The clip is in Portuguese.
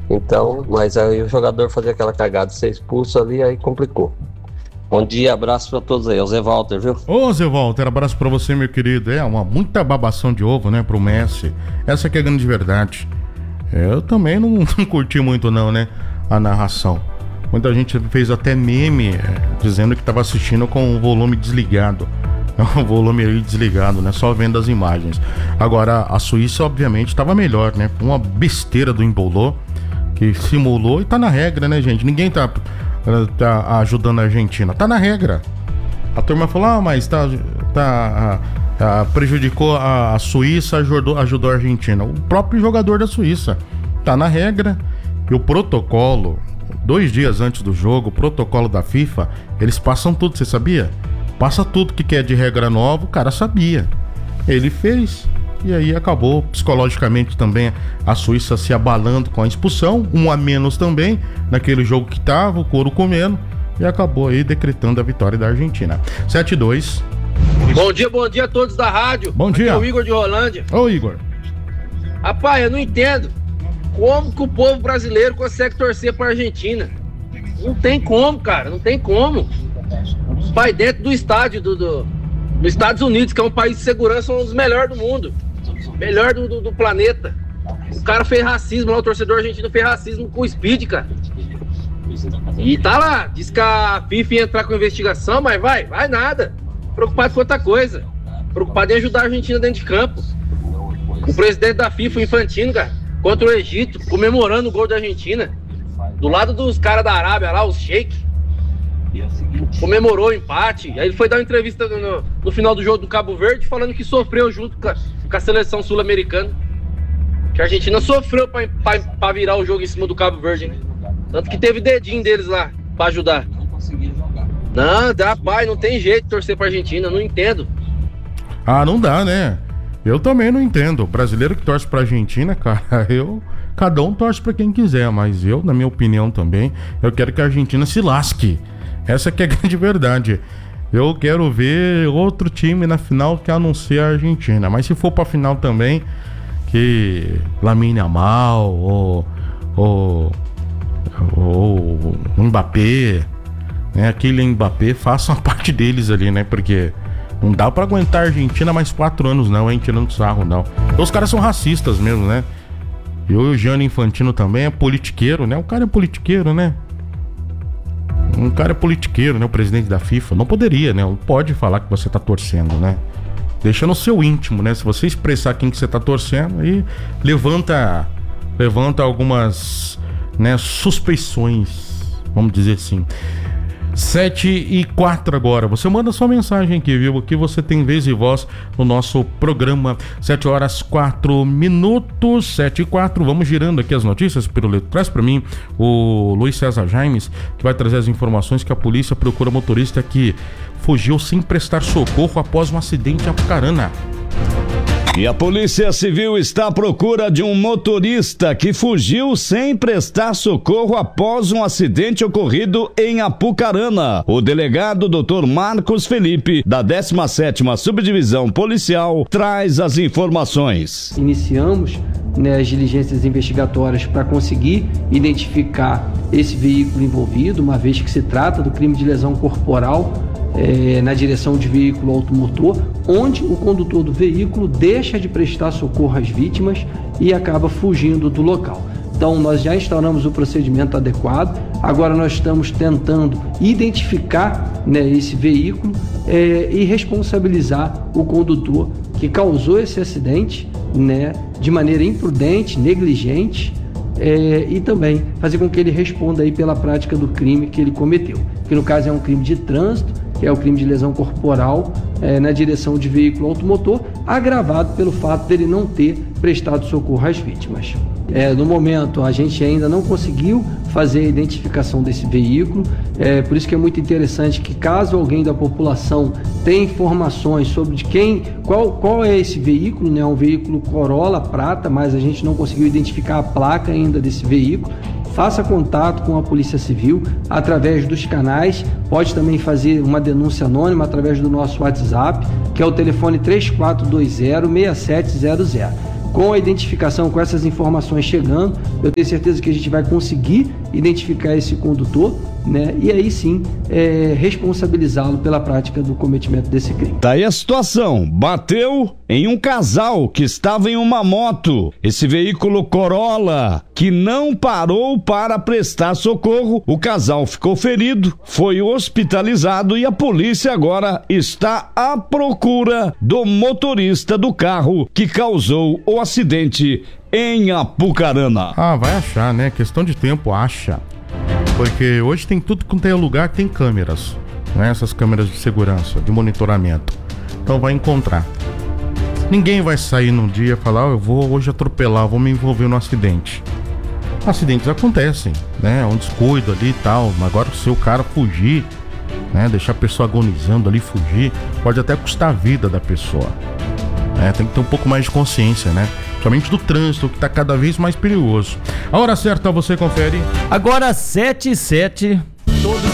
Então, mas aí o jogador fazia aquela cagada de ser expulso ali, aí complicou. Bom dia, abraço pra todos aí. É o Zé Walter, viu? Ô, Zé Walter, abraço pra você, meu querido. Muita babação de ovo, né, pro Messi. Essa que é a grande verdade. Eu também não curti muito não, né, a narração. Muita gente fez até meme dizendo que tava assistindo com o volume desligado. O volume aí desligado, né, só vendo as imagens. Agora, a Suíça, obviamente, estava melhor, né, uma besteira do Embolou, que simulou e tá na regra, né, gente? Ninguém tá ajudando a Argentina. Tá na regra. A turma falou, mas prejudicou a Suíça, ajudou a Argentina. O próprio jogador da Suíça. Tá na regra. E o protocolo, 2 dias antes do jogo, o protocolo da FIFA, eles passam tudo, você sabia? Passa tudo que é de regra nova, o cara sabia. Ele fez. E aí acabou psicologicamente também a Suíça se abalando com a expulsão, 1 a menos também, naquele jogo que tava, o couro comendo, e acabou aí decretando a vitória da Argentina. 7-2. Bom dia a todos da rádio. Bom dia. Aqui é o Igor de Rolândia. Ô, Igor. Rapaz, eu não entendo como que o povo brasileiro consegue torcer pra Argentina. Não tem como, cara, não tem como. Pai, dentro do estádio dos Estados Unidos, que é um país de segurança, um dos melhores do mundo. Melhor do planeta. O cara fez racismo lá, o torcedor argentino fez racismo com o Speed, cara. E tá lá, diz que a FIFA ia entrar com investigação, mas vai nada. Preocupado com outra coisa. Preocupado em ajudar a Argentina dentro de campo. O presidente da FIFA, o Infantino, cara, contra o Egito, comemorando o gol da Argentina. Do lado dos caras da Arábia lá, os Sheik. Comemorou o empate. Aí ele foi dar uma entrevista no final do jogo do Cabo Verde, falando que sofreu junto com a seleção sul-americana. Que a Argentina sofreu pra virar o jogo em cima do Cabo Verde, né? Tanto que teve dedinho deles lá pra ajudar. Não, dá, pai, não tem jeito de torcer pra Argentina, não entendo. Ah, não dá, né? Eu também não entendo. O brasileiro que torce pra Argentina, cara, cada um torce pra quem quiser, mas eu, na minha opinião também, eu quero que a Argentina se lasque. Essa que é a grande verdade. Eu quero ver outro time na final que a não ser a Argentina. Mas se for pra final também, que Lamine Yamal ou Mbappé, né? Aquele Mbappé, façam a parte deles ali, né? Porque não dá pra aguentar a Argentina mais 4 anos não, hein? Tirando sarro, não. Os caras são racistas mesmo, né? E o Gianni Infantino também é politiqueiro, né? O cara é politiqueiro, né? Um cara é politiqueiro, né? O presidente da FIFA. Não poderia, né? Não pode falar que você tá torcendo, né? Deixa no seu íntimo, né? Se você expressar quem que você tá torcendo, aí levanta algumas, né, suspeições, vamos dizer assim. 7:04 agora. Você manda sua mensagem aqui, viu? Aqui você tem vez e voz no nosso programa. 7:04. 7:04. Vamos girando aqui as notícias. Pirulito, traz pra mim o Luiz César Jaimes, que vai trazer as informações que a polícia procura motorista que fugiu sem prestar socorro após um acidente em Apucarana. E a Polícia Civil está à procura de um motorista que fugiu sem prestar socorro após um acidente ocorrido em Apucarana. O delegado Dr. Marcos Felipe, da 17ª Subdivisão Policial, traz as informações. Iniciamos, né, as diligências investigatórias para conseguir identificar esse veículo envolvido, uma vez que se trata do crime de lesão corporal na direção de veículo automotor, onde o condutor do veículo deixa de prestar socorro às vítimas e acaba fugindo do local. Então nós já instauramos o procedimento adequado, agora nós estamos tentando identificar, né, esse veículo e responsabilizar o condutor que causou esse acidente, né, de maneira imprudente, negligente, e também fazer com que ele responda aí pela prática do crime que ele cometeu, que no caso é um crime de trânsito, que é o crime de lesão corporal na direção de veículo automotor, agravado pelo fato dele não ter prestado socorro às vítimas. No momento, a gente ainda não conseguiu fazer a identificação desse veículo, por isso que é muito interessante que, caso alguém da população tenha informações sobre qual é esse veículo, né? É um veículo Corolla prata, mas a gente não conseguiu identificar a placa ainda desse veículo, faça contato com a Polícia Civil através dos canais, pode também fazer uma denúncia anônima através do nosso WhatsApp, que é o telefone 3420-6700. Com a identificação, com essas informações chegando, eu tenho certeza que a gente vai conseguir identificar esse condutor, né? E aí sim, responsabilizá-lo pela prática do cometimento desse crime. Tá aí a situação. Bateu em um casal que estava em uma moto. Esse veículo Corolla que não parou para prestar socorro. O casal ficou ferido, foi hospitalizado e a polícia agora está à procura do motorista do carro que causou o acidente em Apucarana. Ah, vai achar, né? Questão de tempo, acha. Porque hoje tem tudo quanto é lugar que tem câmeras, né? Essas câmeras de segurança, de monitoramento. Então vai encontrar. Ninguém vai sair num dia e falar, eu vou hoje atropelar, vou me envolver no acidente. Acidentes acontecem, né? Um descuido ali e tal. Agora se o cara fugir, né? Deixar a pessoa agonizando ali, fugir, pode até custar a vida da pessoa. Tem que ter um pouco mais de consciência, né? Somente do trânsito, que tá cada vez mais perigoso. A hora certa você confere. Agora 7h07, todos